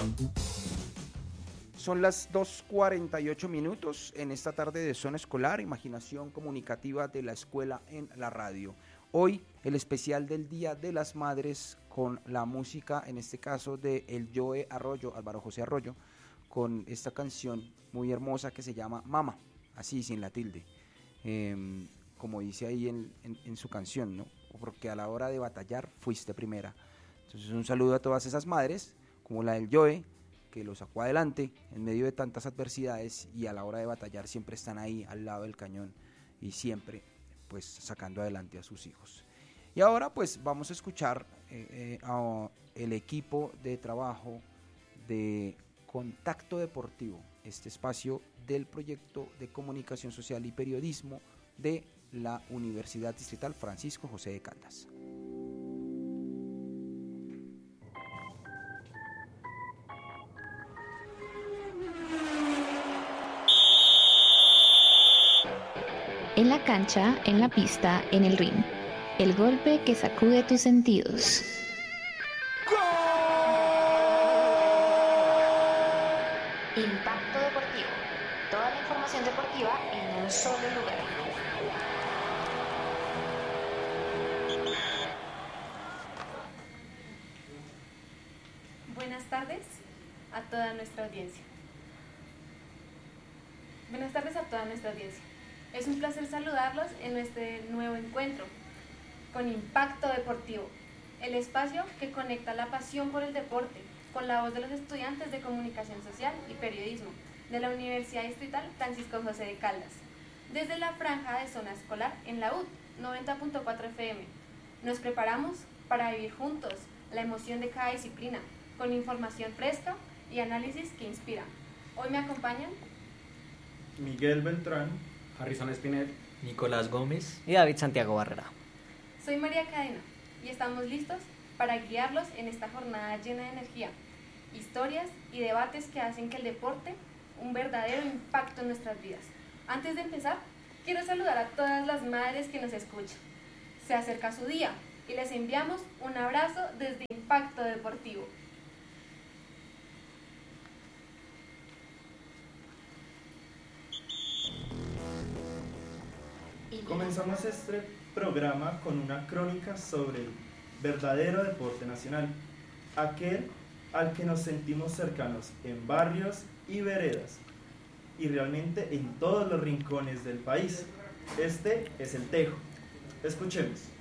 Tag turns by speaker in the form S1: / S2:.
S1: Son las 2:48 en esta tarde de Zona Escolar, imaginación comunicativa de la escuela en la radio. Hoy el especial del Día de las Madres con la música, en este caso de El Joe Arroyo, Álvaro José Arroyo, con esta canción muy hermosa que se llama Mama, así sin la tilde, como dice ahí en su canción, ¿no? Porque a la hora de batallar fuiste primera. Entonces un saludo a todas esas madres, como la del Joe, que lo sacó adelante en medio de tantas adversidades y a la hora de batallar siempre están ahí al lado del cañón y siempre pues sacando adelante a sus hijos. Y ahora pues vamos a escuchar a el equipo de trabajo de Contacto Deportivo, este espacio del proyecto de comunicación social y periodismo de la Universidad Distrital Francisco José de Caldas.
S2: En la cancha, en la pista, en el ring. El golpe que sacude tus sentidos. ¡Gol! Impacto Deportivo. Toda la información deportiva en un solo lugar.
S3: Buenas tardes a toda nuestra audiencia. Buenas tardes a toda nuestra audiencia. Es un placer saludarlos en este nuevo encuentro con Impacto Deportivo, el espacio que conecta la pasión por el deporte con la voz de los estudiantes de comunicación social y periodismo de la Universidad Distrital Francisco José de Caldas, desde la franja de zona escolar en la UD 90.4 FM. Nos preparamos para vivir juntos la emoción de cada disciplina, con información fresca y análisis que inspiran. Hoy me acompañan
S4: Miguel Beltrán,
S5: Harrison Espinel,
S6: Nicolás Gómez
S7: y David Santiago Barrera.
S3: Soy María Cadena y estamos listos para guiarlos en esta jornada llena de energía, historias y debates que hacen que el deporte un verdadero impacto en nuestras vidas. Antes de empezar, quiero saludar a todas las madres que nos escuchan. Se acerca su día y les enviamos un abrazo desde Impacto Deportivo.
S4: Comenzamos este programa con una crónica sobre el verdadero deporte nacional, aquel al que nos sentimos cercanos en barrios y veredas, y realmente en todos los rincones del país. Este es el tejo. Escuchemos.